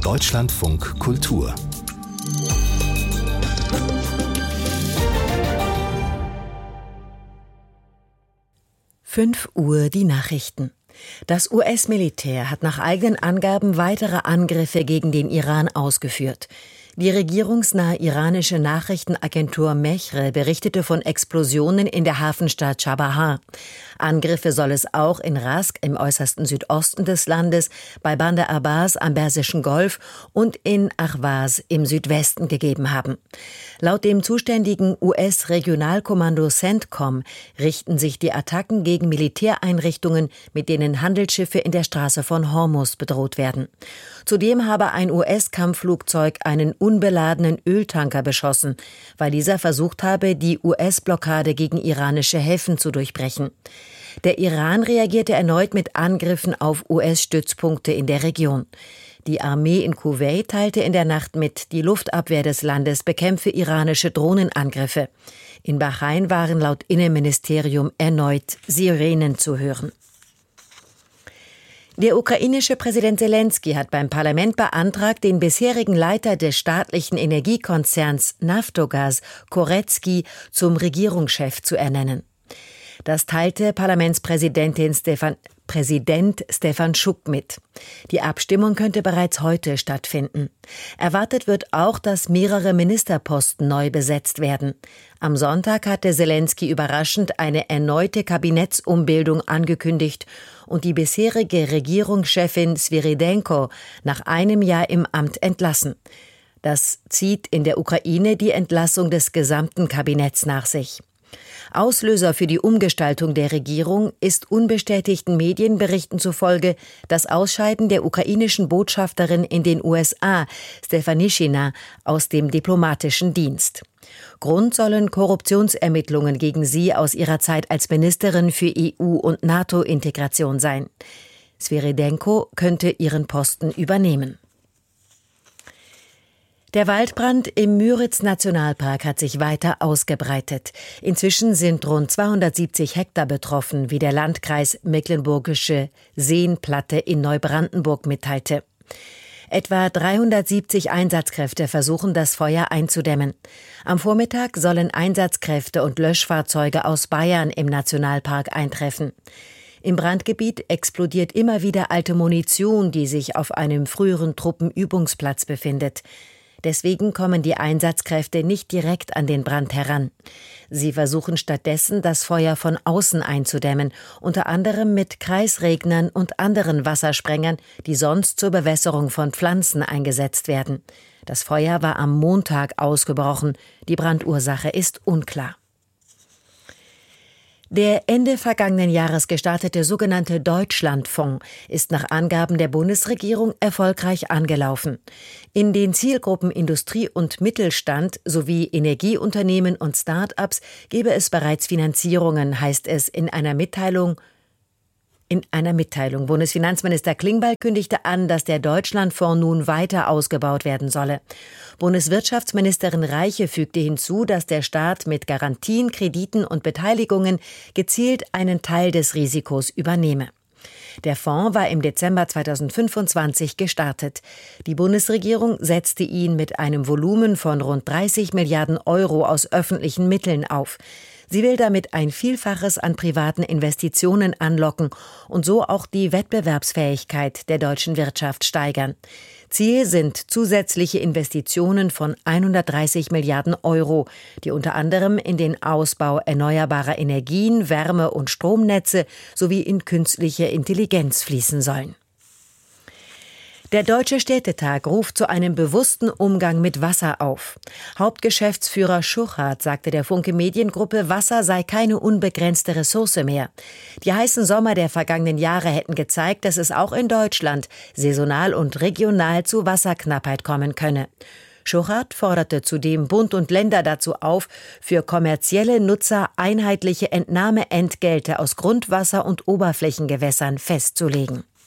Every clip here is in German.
Deutschlandfunk Kultur. 5 Uhr die Nachrichten. Das US-Militär hat nach eigenen Angaben weitere Angriffe gegen den Iran ausgeführt. Die regierungsnahe iranische Nachrichtenagentur Mehre berichtete von Explosionen in der Hafenstadt Chabahar. Angriffe soll es auch in Rask im äußersten Südosten des Landes, bei Bandar Abbas am Persischen Golf und in Ahwaz im Südwesten gegeben haben. Laut dem zuständigen US-Regionalkommando CENTCOM richten sich die Attacken gegen Militäreinrichtungen, mit denen Handelsschiffe in der Straße von Hormuz bedroht werden. Zudem habe ein US-Kampfflugzeug einen unbeladenen Öltanker beschossen, weil dieser versucht habe, die US-Blockade gegen iranische Häfen zu durchbrechen. Der Iran reagierte erneut mit Angriffen auf US-Stützpunkte in der Region. Die Armee in Kuwait teilte in der Nacht mit, die Luftabwehr des Landes bekämpfe iranische Drohnenangriffe. In Bahrain waren laut Innenministerium erneut Sirenen zu hören. Der ukrainische Präsident Selenskyj hat beim Parlament beantragt, den bisherigen Leiter des staatlichen Energiekonzerns Naftogaz, Koretski, zum Regierungschef zu ernennen. Das teilte Parlamentspräsident Stefan Schuck mit. Die Abstimmung könnte bereits heute stattfinden. Erwartet wird auch, dass mehrere Ministerposten neu besetzt werden. Am Sonntag hatte Selenskyj überraschend eine erneute Kabinettsumbildung angekündigt und die bisherige Regierungschefin Sviridенko nach einem Jahr im Amt entlassen. Das zieht in der Ukraine die Entlassung des gesamten Kabinetts nach sich. Auslöser für die Umgestaltung der Regierung ist unbestätigten Medienberichten zufolge das Ausscheiden der ukrainischen Botschafterin in den USA, Stefanischina, aus dem diplomatischen Dienst. Grund sollen Korruptionsermittlungen gegen sie aus ihrer Zeit als Ministerin für EU- und NATO-Integration sein. Sviridenko könnte ihren Posten übernehmen. Der Waldbrand im Müritz-Nationalpark hat sich weiter ausgebreitet. Inzwischen sind rund 270 Hektar betroffen, wie der Landkreis Mecklenburgische Seenplatte in Neubrandenburg mitteilte. Etwa 370 Einsatzkräfte versuchen, das Feuer einzudämmen. Am Vormittag sollen Einsatzkräfte und Löschfahrzeuge aus Bayern im Nationalpark eintreffen. Im Brandgebiet explodiert immer wieder alte Munition, die sich auf einem früheren Truppenübungsplatz befindet. Deswegen kommen die Einsatzkräfte nicht direkt an den Brand heran. Sie versuchen stattdessen, das Feuer von außen einzudämmen, unter anderem mit Kreisregnern und anderen Wassersprengern, die sonst zur Bewässerung von Pflanzen eingesetzt werden. Das Feuer war am Montag ausgebrochen. Die Brandursache ist unklar. Der Ende vergangenen Jahres gestartete sogenannte Deutschlandfonds ist nach Angaben der Bundesregierung erfolgreich angelaufen. In den Zielgruppen Industrie und Mittelstand sowie Energieunternehmen und Start-ups gebe es bereits Finanzierungen, heißt es in einer Mitteilung. Bundesfinanzminister Klingbeil kündigte an, dass der Deutschlandfonds nun weiter ausgebaut werden solle. Bundeswirtschaftsministerin Reiche fügte hinzu, dass der Staat mit Garantien, Krediten und Beteiligungen gezielt einen Teil des Risikos übernehme. Der Fonds war im Dezember 2025 gestartet. Die Bundesregierung setzte ihn mit einem Volumen von rund 30 Milliarden Euro aus öffentlichen Mitteln auf. Sie will damit ein Vielfaches an privaten Investitionen anlocken und so auch die Wettbewerbsfähigkeit der deutschen Wirtschaft steigern. Ziel sind zusätzliche Investitionen von 130 Milliarden Euro, die unter anderem in den Ausbau erneuerbarer Energien, Wärme- und Stromnetze sowie in künstliche Intelligenz fließen sollen. Der Deutsche Städtetag ruft zu einem bewussten Umgang mit Wasser auf. Hauptgeschäftsführer Schuchart sagte der Funke Mediengruppe, Wasser sei keine unbegrenzte Ressource mehr. Die heißen Sommer der vergangenen Jahre hätten gezeigt, dass es auch in Deutschland saisonal und regional zu Wasserknappheit kommen könne. Schuchart forderte zudem Bund und Länder dazu auf, für kommerzielle Nutzer einheitliche Entnahmeentgelte aus Grundwasser und Oberflächengewässern festzulegen.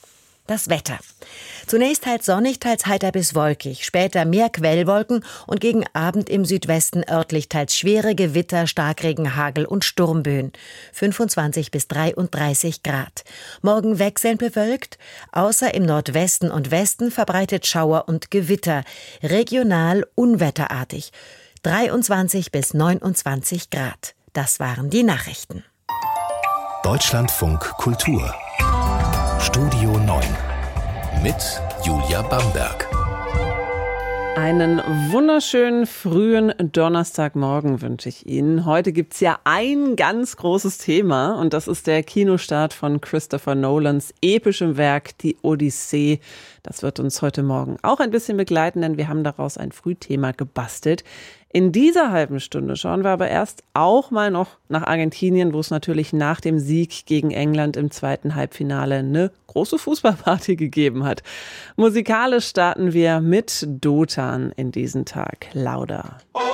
Das Wetter. Zunächst teils sonnig, teils heiter bis wolkig, später mehr Quellwolken und gegen Abend im Südwesten örtlich teils schwere Gewitter, Starkregen, Hagel und Sturmböen. 25 bis 33 Grad. Morgen wechselnd bewölkt, außer im Nordwesten und Westen verbreitet Schauer und Gewitter, regional unwetterartig. 23 bis 29 Grad. Das waren die Nachrichten. Deutschlandfunk Kultur. Studio 9 mit Julia Bamberg. Einen wunderschönen frühen Donnerstagmorgen wünsche ich Ihnen. Heute gibt's ja ein ganz großes Thema und das ist der Kinostart von Christopher Nolans epischem Werk Die Odyssee. Das wird uns heute Morgen auch ein bisschen begleiten, denn wir haben daraus ein Frühthema gebastelt. In dieser halben Stunde schauen wir aber erst auch mal noch nach Argentinien, wo es natürlich nach dem Sieg gegen England im zweiten Halbfinale eine große Fußballparty gegeben hat. Musikalisch starten wir mit Dotan in diesen Tag. Lauda.